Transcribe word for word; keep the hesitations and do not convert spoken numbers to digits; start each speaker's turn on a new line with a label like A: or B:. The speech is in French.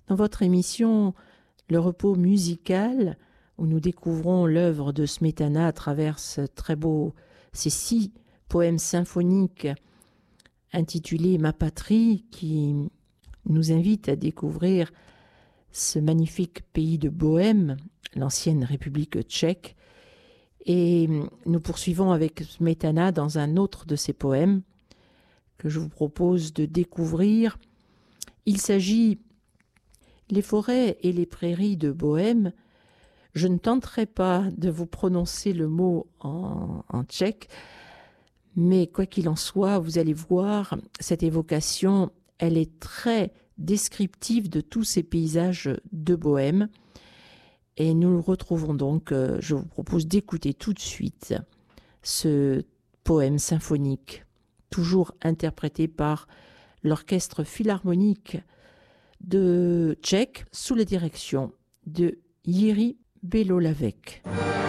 A: Dans votre émission Le repos musical, où nous découvrons l'œuvre de Smetana à travers ce très beau, ces six poèmes symphoniques intitulés Ma patrie, qui nous invitent à découvrir ce magnifique pays de Bohême, l'ancienne République tchèque. Et nous poursuivons avec Smetana dans un autre de ses poèmes que je vous propose de découvrir. Il s'agit Les forêts et les prairies de Bohême. Je ne tenterai pas de vous prononcer le mot en, en tchèque, mais quoi qu'il en soit, vous allez voir, cette évocation, elle est très descriptive de tous ces paysages de Bohême. Et nous le retrouvons donc, euh, je vous propose d'écouter tout de suite ce poème symphonique, toujours interprété par l'orchestre philharmonique de Tchèque sous la direction de Jiří Belohlavek.